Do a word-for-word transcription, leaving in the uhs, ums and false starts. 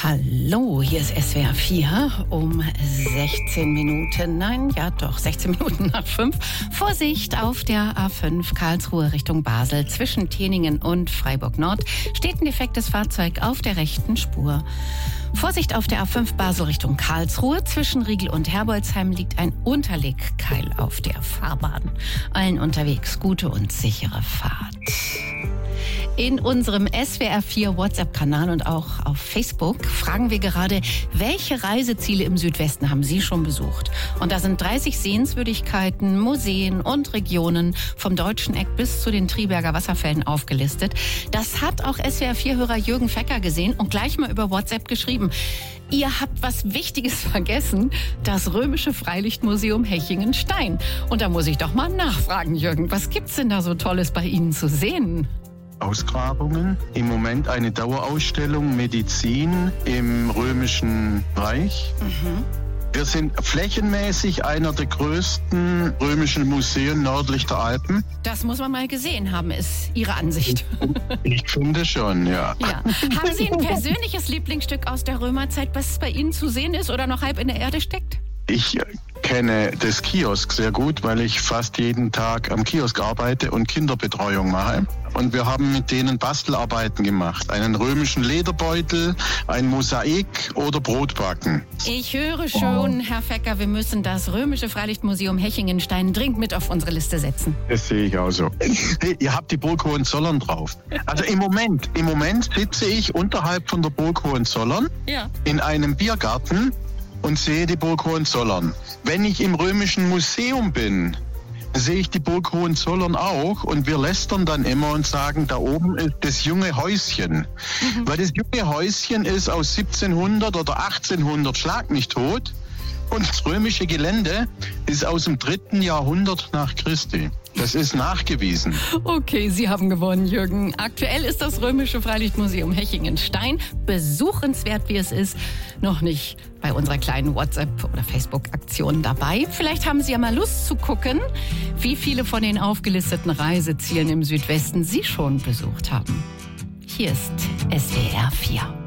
Hallo, hier ist S W R vier um sechzehn Minuten, nein, ja doch, sechzehn Minuten nach fünf. Vorsicht, auf der A fünf Karlsruhe Richtung Basel zwischen Teningen und Freiburg Nord steht ein defektes Fahrzeug auf der rechten Spur. Vorsicht, auf der A fünf Basel Richtung Karlsruhe zwischen Riegel und Herbolzheim liegt ein Unterlegkeil auf der Fahrbahn. Allen unterwegs gute und sichere Fahrt. In unserem S W R vier WhatsApp-Kanal und auch auf Facebook fragen wir gerade, welche Reiseziele im Südwesten haben Sie schon besucht? Und da sind dreißig Sehenswürdigkeiten, Museen und Regionen vom Deutschen Eck bis zu den Triberger Wasserfällen aufgelistet. Das hat auch S W R vier-Hörer Jürgen Fecker gesehen und gleich mal über WhatsApp geschrieben. Ihr habt was Wichtiges vergessen, das Römische Freilichtmuseum Hechingen-Stein. Und da muss ich doch mal nachfragen, Jürgen, was gibt's denn da so Tolles bei Ihnen zu sehen? Ausgrabungen. Im Moment eine Dauerausstellung Medizin im Römischen Reich. Mhm. Wir sind flächenmäßig einer der größten römischen Museen nördlich der Alpen. Das muss man mal gesehen haben, ist Ihre Ansicht. Ich finde schon, ja. ja. Haben Sie ein persönliches Lieblingsstück aus der Römerzeit, was bei Ihnen zu sehen ist oder noch halb in der Erde steckt? Ich kenne das Kiosk sehr gut, weil ich fast jeden Tag am Kiosk arbeite und Kinderbetreuung mache. Und wir haben mit denen Bastelarbeiten gemacht. Einen römischen Lederbeutel, ein Mosaik oder Brotbacken. Ich höre schon, Herr Fecker, wir müssen das Römische Freilichtmuseum Hechingen-Stein dringend mit auf unsere Liste setzen. Das sehe ich auch so. Hey, ihr habt die Burg Hohenzollern drauf. Also im Moment, im Moment sitze ich unterhalb von der Burg Hohenzollern ja. in einem Biergarten und sehe die Burg Hohenzollern. Wenn ich im Römischen Museum bin, sehe ich die Burg Hohenzollern auch und wir lästern dann immer und sagen, da oben ist das junge Häuschen. Mhm. Weil das junge Häuschen ist aus siebzehnhundert oder achtzehnhundert, schlag mich tot. Und das römische Gelände ist aus dem dritten Jahrhundert nach Christi. Das ist nachgewiesen. Okay, Sie haben gewonnen, Jürgen. Aktuell ist das Römische Freilichtmuseum Hechingen-Stein besuchenswert, wie es ist, noch nicht bei unserer kleinen WhatsApp- oder Facebook-Aktion dabei. Vielleicht haben Sie ja mal Lust zu gucken, wie viele von den aufgelisteten Reisezielen im Südwesten Sie schon besucht haben. Hier ist S W R vier.